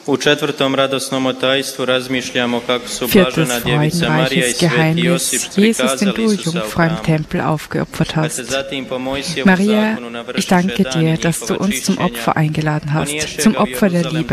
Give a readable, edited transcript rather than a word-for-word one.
Viertes freudenreiches Geheimnis: Jesus, den du, Jungfrau, im Tempel aufgeopfert hast. Maria, ich danke dir, dass du uns zum Opfer eingeladen hast, zum Opfer der Liebe.